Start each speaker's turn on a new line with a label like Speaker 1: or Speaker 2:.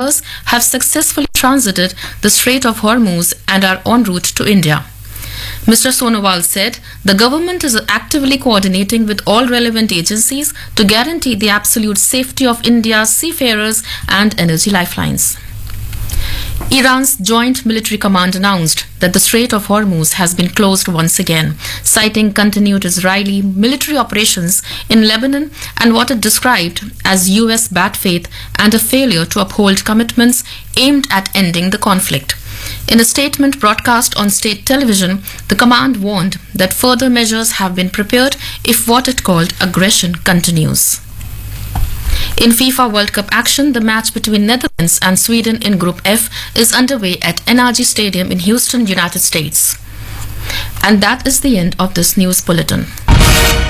Speaker 1: tankers have successfully transited the Strait of Hormuz and are en route to India. Mr. Sonowal said the government is actively coordinating with all relevant agencies to guarantee the absolute safety of India's seafarers and energy lifelines. Iran's Joint Military Command announced that the Strait of Hormuz has been closed once again, citing continued Israeli military operations in Lebanon and what it described as US bad faith and a failure to uphold commitments aimed at ending the conflict. In a statement broadcast on state television, the command warned that further measures have been prepared if what it called aggression continues. In FIFA World Cup action, the match between Netherlands and Sweden in Group F is underway at NRG Stadium in Houston, United States. And that is the end of this news bulletin.